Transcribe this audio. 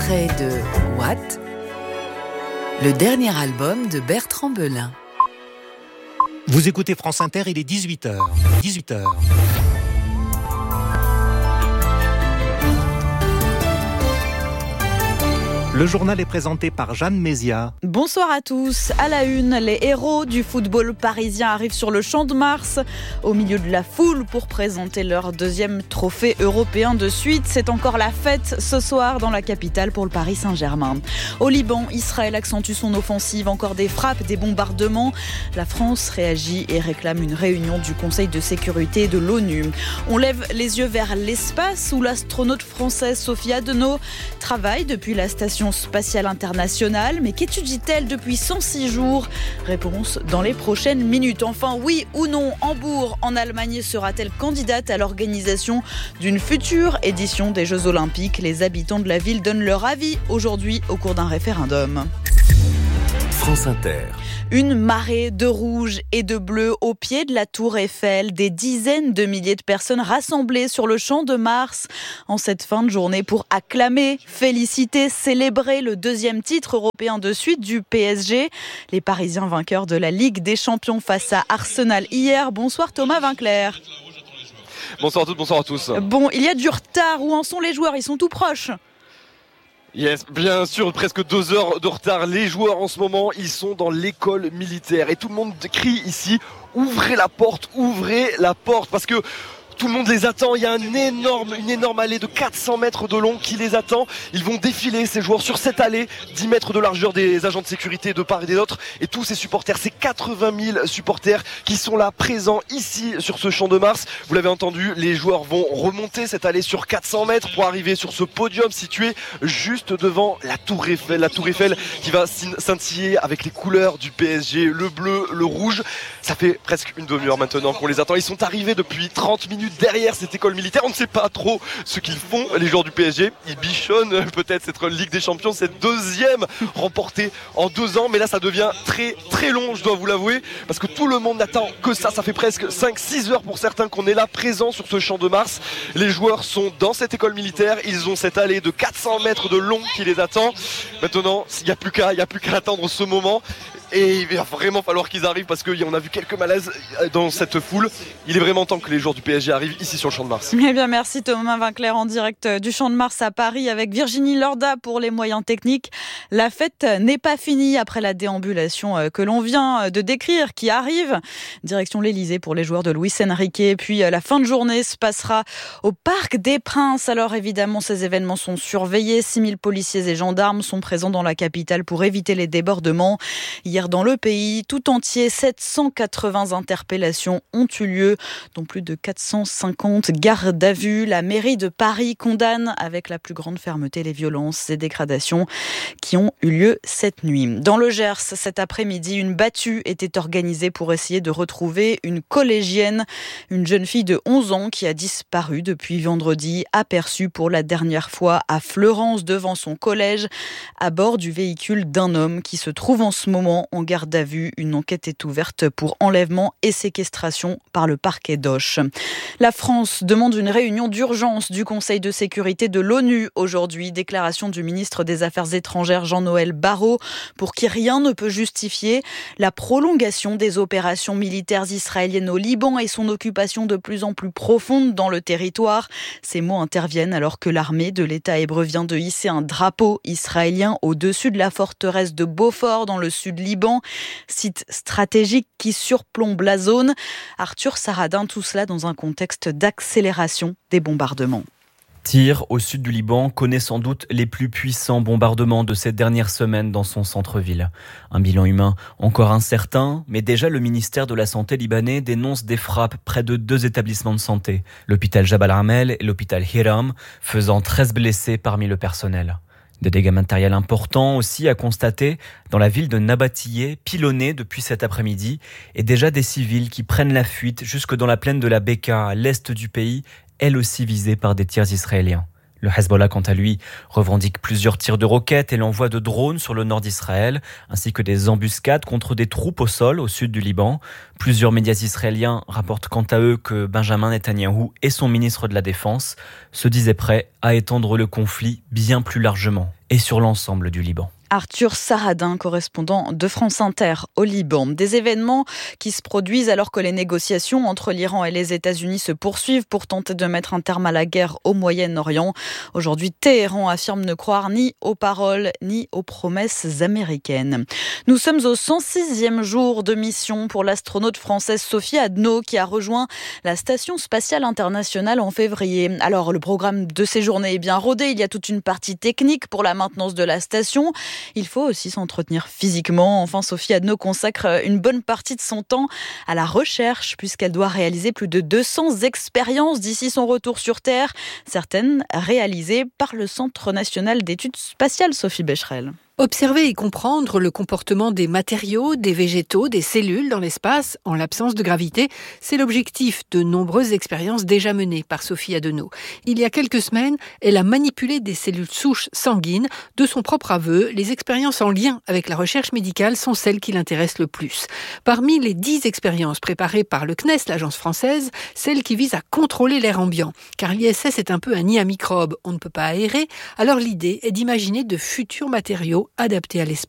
extrait de What, le dernier album de Bertrand Belin. Vous écoutez France Inter, il est 18h. 18h. Le journal est présenté par Jeanne Mézia. Bonsoir à tous. À la une, les héros du football parisien arrivent sur le Champ de Mars, au milieu de la foule pour présenter leur deuxième trophée européen de suite. C'est encore la fête ce soir dans la capitale pour le Paris Saint-Germain. Au Liban, Israël accentue son offensive. Encore des frappes, des bombardements. La France réagit et réclame une réunion du Conseil de sécurité de l'ONU. On lève les yeux vers l'espace où l'astronaute française Sophie Adenau travaille depuis la station spatiale internationale. Mais qu'étudie-t-elle depuis 106 jours ? Réponse dans les prochaines minutes. Enfin, oui ou non, Hambourg, en Allemagne, sera-t-elle candidate à l'organisation d'une future édition des Jeux Olympiques ? Les habitants de la ville donnent leur avis aujourd'hui au cours d'un référendum. France Inter. Une marée de rouge et de bleu au pied de la Tour Eiffel. Des dizaines de milliers de personnes rassemblées sur le Champ de Mars en cette fin de journée pour acclamer, féliciter, célébrer le deuxième titre européen de suite du PSG. Les Parisiens vainqueurs de la Ligue des Champions face à Arsenal hier. Bonsoir Thomas Vinclair. Bonsoir à toutes, bonsoir à tous. Bon, il y a du retard. Où en sont les joueurs ? Ils sont tout proches. Yes, bien sûr, presque 2 heures de retard. Les joueurs en ce moment, ils sont dans l'école militaire et tout le monde crie ici, ouvrez la porte, parce que tout le monde les attend. Il y a une énorme allée de 400 mètres de long qui les attend. Ils vont défiler, ces joueurs, sur cette allée, 10 mètres de largeur des agents de sécurité de part et d'autre. Et tous ces supporters, ces 80 000 supporters qui sont là, présents ici sur ce Champ de Mars. Vous l'avez entendu, les joueurs vont remonter cette allée sur 400 mètres pour arriver sur ce podium situé juste devant la Tour Eiffel. La Tour Eiffel qui va scintiller avec les couleurs du PSG, le bleu, le rouge. Ça fait presque une demi-heure maintenant qu'on les attend. Ils sont arrivés depuis 30 minutes derrière cette école militaire. On ne sait pas trop ce qu'ils font, les joueurs du PSG. Ils bichonnent peut-être cette Ligue des Champions, cette deuxième remportée en 2 ans. Mais là, ça devient très très long, je dois vous l'avouer, parce que tout le monde n'attend que ça. Ça fait presque 5-6 heures pour certains qu'on est là, présents sur ce Champ de Mars. Les joueurs sont dans cette école militaire. Ils ont cette allée de 400 mètres de long qui les attend. Maintenant, il n'y a plus qu'à attendre ce moment. Et il va vraiment falloir qu'ils arrivent parce qu'on a vu quelques malaises dans cette foule. Il est vraiment temps que les joueurs du PSG arrivent ici sur le Champ de Mars. Eh bien, merci Thomas Vinclair en direct du Champ de Mars à Paris avec Virginie Lorda pour les moyens techniques. La fête n'est pas finie après la déambulation que l'on vient de décrire qui arrive. Direction l'Elysée pour les joueurs de Luis Enrique. Et puis la fin de journée se passera au Parc des Princes. Alors évidemment, ces événements sont surveillés. 6000 policiers et gendarmes sont présents dans la capitale pour éviter les débordements. Hier, dans le pays tout entier, 780 interpellations ont eu lieu, dont plus de 450 gardes à vue. La mairie de Paris condamne avec la plus grande fermeté les violences et dégradations qui ont eu lieu cette nuit. Dans le Gers, cet après-midi, une battue était organisée pour essayer de retrouver une collégienne, une jeune fille de 11 ans qui a disparu depuis vendredi, aperçue pour la dernière fois à Fleurance devant son collège, à bord du véhicule d'un homme qui se trouve en ce moment en garde à vue. Une enquête est ouverte pour enlèvement et séquestration par le parquet d'Auch. La France demande une réunion d'urgence du Conseil de sécurité de l'ONU aujourd'hui. Déclaration du ministre des Affaires étrangères Jean-Noël Barrot pour qui rien ne peut justifier la prolongation des opérations militaires israéliennes au Liban et son occupation de plus en plus profonde dans le territoire. Ces mots interviennent alors que l'armée de l'État hébreu vient de hisser un drapeau israélien au-dessus de la forteresse de Beaufort dans le sud Liban, site stratégique qui surplombe la zone. Arthur Saradin, tout cela dans un contexte d'accélération des bombardements. Tyr, au sud du Liban, connaît sans doute les plus puissants bombardements de ces dernières semaines dans son centre-ville. Un bilan humain encore incertain, mais déjà le ministère de la Santé libanais dénonce des frappes près de 2 établissements de santé, l'hôpital Jabal Amel et l'hôpital Hiram, faisant 13 blessés parmi le personnel. Des dégâts matériels importants aussi à constater dans la ville de Nabatiyeh, pilonnée depuis cet après-midi, et déjà des civils qui prennent la fuite jusque dans la plaine de la Beka, à l'est du pays, elle aussi visée par des tirs israéliens. Le Hezbollah, quant à lui, revendique plusieurs tirs de roquettes et l'envoi de drones sur le nord d'Israël, ainsi que des embuscades contre des troupes au sol au sud du Liban. Plusieurs médias israéliens rapportent quant à eux que Benjamin Netanyahou et son ministre de la Défense se disaient prêts à étendre le conflit bien plus largement. et sur l'ensemble du Liban. Arthur Saradin, correspondant de France Inter au Liban. Des événements qui se produisent alors que les négociations entre l'Iran et les États-Unis se poursuivent pour tenter de mettre un terme à la guerre au Moyen-Orient. Aujourd'hui, Téhéran affirme ne croire ni aux paroles ni aux promesses américaines. Nous sommes au 106e jour de mission pour l'astronaute française Sophie Adno qui a rejoint la Station spatiale internationale en février. Alors, le programme de ces journées est bien rodé. Il y a toute une partie technique pour la maintenance de la station. Il faut aussi s'entretenir physiquement. Enfin, Sophie Adno consacre une bonne partie de son temps à la recherche puisqu'elle doit réaliser plus de 200 expériences d'ici son retour sur Terre. Certaines réalisées par le Centre national d'études spatiales, Sophie Becherel. Observer et comprendre le comportement des matériaux, des végétaux, des cellules dans l'espace en l'absence de gravité, c'est l'objectif de nombreuses expériences déjà menées par Sophie Adno. Il y a quelques semaines, elle a manipulé des cellules souches sanguines. De son propre aveu, les expériences en lien avec la recherche médicale sont celles qui l'intéressent le plus. Parmi les 10 expériences préparées par le CNES, l'agence française, celle qui vise à contrôler l'air ambiant. Car l'ISS est un peu un nid à microbes, on ne peut pas aérer, alors l'idée est d'imaginer de futurs matériaux adaptés à l'espace.